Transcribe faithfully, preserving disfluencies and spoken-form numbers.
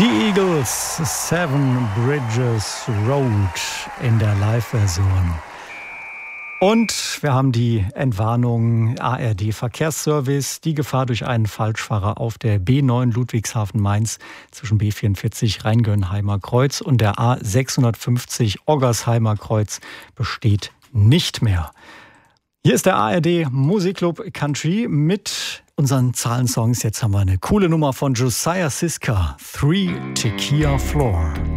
Die Eagles, Seven Bridges Road in der Live-Version. Und wir haben die Entwarnung A R D-Verkehrsservice. Die Gefahr durch einen Falschfahrer auf der B neun Ludwigshafen-Mainz zwischen B vierundvierzig Rheingönheimer Kreuz und der A sechshundertfünfzig Oggersheimer Kreuz besteht nicht mehr. Hier ist der A R D Musikclub Country mit unseren Zahlensongs. Jetzt haben wir eine coole Nummer von Josiah Siska, Three Tequila Floor.